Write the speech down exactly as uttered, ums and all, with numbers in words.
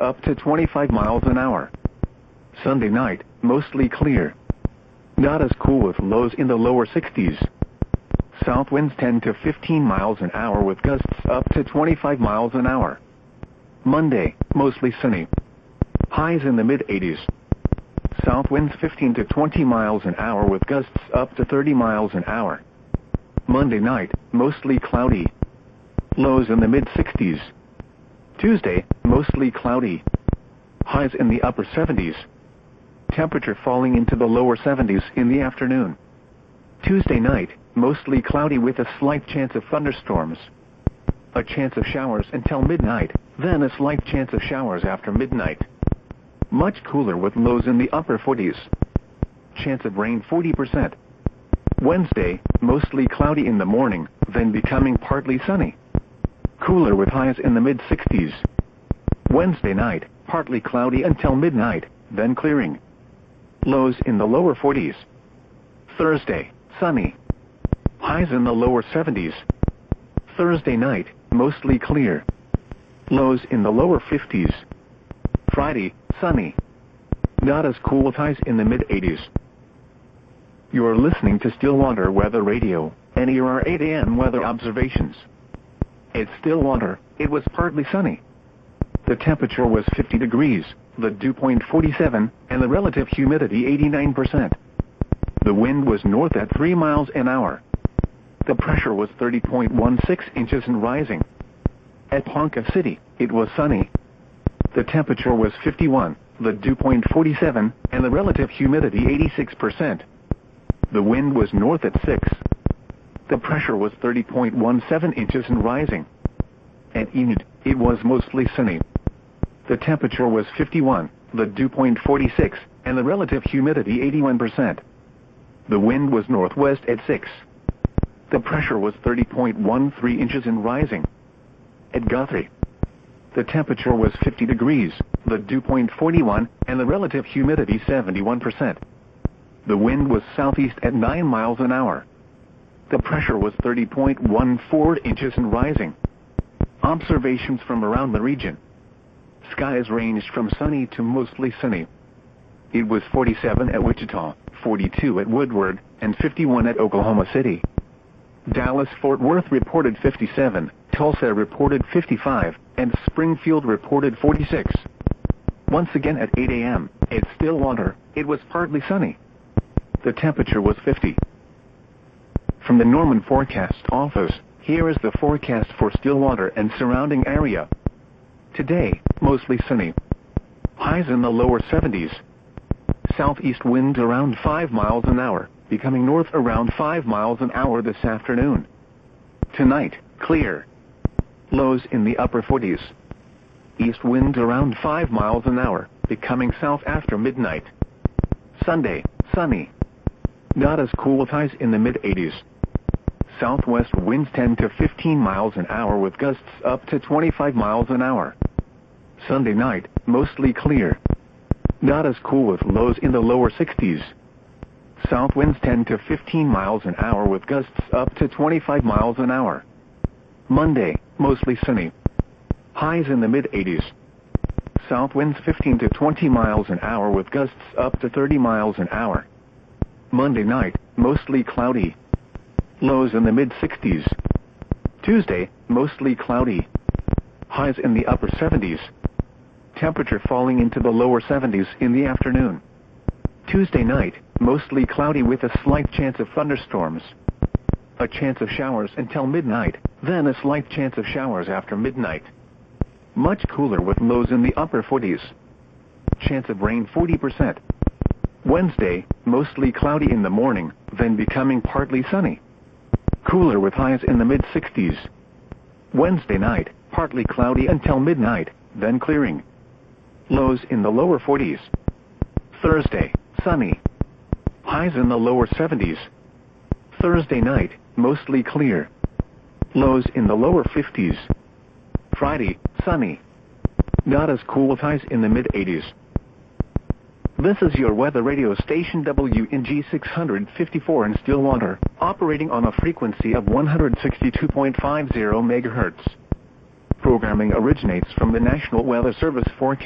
up to twenty-five miles an hour. Sunday night, mostly clear. Not as cool with lows in the lower sixties. South winds ten to fifteen miles an hour with gusts up to twenty-five miles an hour. Monday, mostly sunny. Highs in the mid-eighties. South winds fifteen to twenty miles an hour with gusts up to thirty miles an hour. Monday night, mostly cloudy. Lows in the mid-sixties. Tuesday, mostly cloudy. Highs in the upper seventies. Temperature falling into the lower seventies in the afternoon. Tuesday night, mostly cloudy with a slight chance of thunderstorms. A chance of showers until midnight, then a slight chance of showers after midnight. Much cooler with lows in the upper forties. Chance of rain forty percent. Wednesday, mostly cloudy in the morning, then becoming partly sunny. Cooler with highs in the mid-sixties. Wednesday night, partly cloudy until midnight, then clearing. Lows in the lower forties. Thursday, sunny. Highs in the lower seventies. Thursday night, mostly clear. Lows in the lower fifties. Friday, sunny. Not as cool with highs in the mid-eighties. You are listening to Stillwater Weather Radio, and here are eight A M weather observations. At Stillwater, it was partly sunny. The temperature was fifty degrees, the dew point forty-seven, and the relative humidity eighty-nine percent. The wind was north at three miles an hour. The pressure was thirty point one six inches and rising. At Ponca City, it was sunny. The temperature was fifty-one, the dew point forty-seven, and the relative humidity eighty-six percent. The wind was north at six. The pressure was thirty point one seven inches and rising. At Enid, it was mostly sunny. The temperature was fifty-one, the dew point forty-six, and the relative humidity eighty-one percent. The wind was northwest at six. The pressure was thirty point one three inches and rising. At Guthrie, the temperature was fifty degrees, the dew point forty-one, and the relative humidity seventy-one percent. The wind was southeast at nine miles an hour. The pressure was thirty point one four inches and rising. Observations from around the region. Skies ranged from sunny to mostly sunny. It was forty-seven at Wichita, forty-two at Woodward, and fifty-one at Oklahoma City. Dallas-Fort Worth reported fifty-seven, Tulsa reported fifty-five, and Springfield reported forty-six. Once again at eight A M, at Stillwater, it was partly sunny. The temperature was fifty. From the Norman Forecast Office, here is the forecast for Stillwater and surrounding area. Today, mostly sunny. Highs in the lower seventies. Southeast winds around five miles an hour, becoming north around five miles an hour this afternoon. Tonight, clear. Lows in the upper forties. East winds around five miles an hour, becoming south after midnight. Sunday, sunny. Not as cool with highs in the mid-eighties. Southwest winds ten to fifteen miles an hour with gusts up to twenty-five miles an hour. Sunday night, mostly clear. Not as cool with lows in the lower sixties. South winds ten to fifteen miles an hour with gusts up to twenty-five miles an hour. Monday, mostly sunny. Highs in the mid-eighties. South winds fifteen to twenty miles an hour with gusts up to thirty miles an hour. Monday night, mostly cloudy. Lows in the mid-sixties. Tuesday, mostly cloudy. Highs in the upper seventies. Temperature falling into the lower seventies in the afternoon. Tuesday night, mostly cloudy with a slight chance of thunderstorms. A chance of showers until midnight, then a slight chance of showers after midnight. Much cooler with lows in the upper forties. Chance of rain forty percent. Wednesday, mostly cloudy in the morning, then becoming partly sunny. Cooler with highs in the mid-sixties. Wednesday night, partly cloudy until midnight, then clearing. Lows in the lower forties. Thursday, sunny. Highs in the lower seventies. Thursday night, mostly clear. Lows in the lower fifties. Friday, sunny. Not as cool with highs in the mid-eighties. This is your weather radio station W N G six fifty-four in Stillwater, operating on a frequency of one hundred sixty-two point five zero megahertz. Programming originates from the National Weather Service forecast.